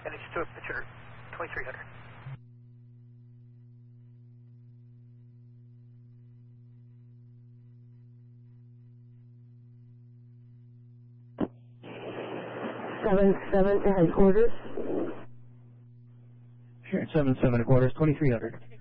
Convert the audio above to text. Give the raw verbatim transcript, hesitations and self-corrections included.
And it's two, it's your twenty-three hundred. Seven seven to headquarters. Sure, seven seven to quarters, twenty-three hundred.